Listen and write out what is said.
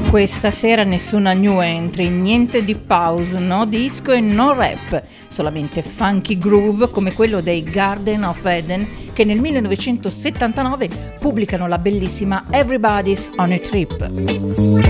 Questa sera nessuna new entry, niente di pause, no disco e no rap, solamente funky groove come quello dei Garden of Eden che nel 1979 pubblicano la bellissima Everybody's on a Trip.